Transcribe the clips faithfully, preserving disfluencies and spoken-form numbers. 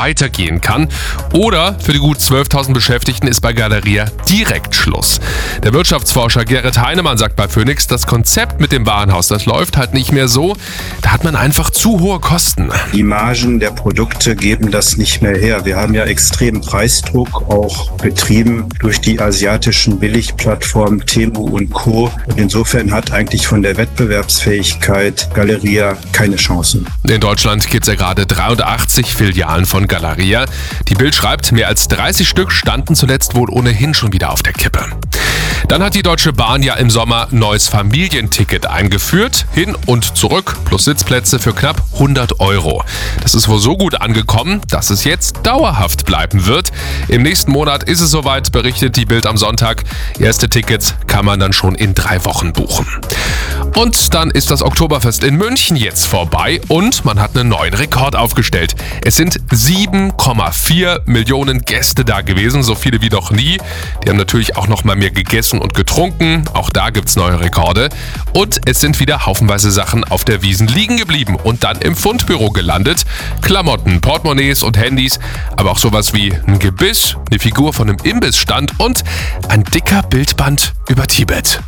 weitergehen kann. Oder für die gut zwölftausend Beschäftigten ist bei Galeria direkt Schluss. Der Wirtschaftsforscher Gerrit Heinemann sagt bei Phoenix, das Konzept mit dem Warenhaus, das läuft halt nicht mehr so. Da hat man einfach zu hohe Kosten. Die Margen der Produkte geben das nicht mehr her. Wir haben ja extremen Preisdruck, auch betrieben durch die asiatischen Billigplattformen Temu und Co. Und insofern hat eigentlich von der Wettbewerbsfähigkeit Galeria keine Chancen. In Deutschland gibt es ja gerade dreiundachtzig Filialen von Galeria. Die Bild schreibt, mehr als dreißig Stück standen zuletzt wohl ohnehin schon wieder auf der Kippe. Dann hat die Deutsche Bahn ja im Sommer neues Familienticket eingeführt. Hin und zurück plus Sitzplätze für knapp hundert Euro. Das ist wohl so gut angekommen, dass es jetzt dauerhaft bleiben wird. Im nächsten Monat ist es soweit, berichtet die Bild am Sonntag. Erste Tickets kann man dann schon in drei Wochen buchen. Und dann ist das Oktoberfest in München jetzt vorbei und man hat einen neuen Rekord aufgestellt. Es sind sieben Komma vier Millionen Gäste da gewesen, so viele wie noch nie. Die haben natürlich auch noch mal mehr gegessen und getrunken. Auch da gibt's neue Rekorde. Und es sind wieder haufenweise Sachen auf der Wiesn liegen geblieben und dann im Fundbüro gelandet. Klamotten, Portemonnaies und Handys, aber auch sowas wie ein Gebiss, eine Figur von einem Imbissstand und ein dicker Bildband über Tibet.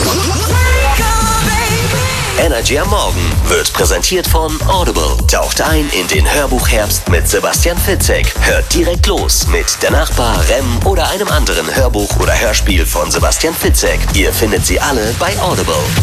Energy am Morgen wird präsentiert von Audible. Taucht ein in den Hörbuchherbst mit Sebastian Fitzek. Hört direkt los mit Der Nachbar, Rem oder einem anderen Hörbuch oder Hörspiel von Sebastian Fitzek. Ihr findet sie alle bei Audible.